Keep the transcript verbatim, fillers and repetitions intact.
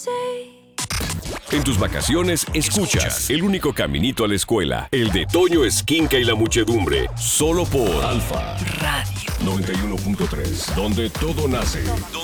En tus vacaciones, escuchas el único caminito a la escuela, el de Toño Esquinca y la muchedumbre, solo por Alfa Radio noventa y uno punto tres, donde todo nace.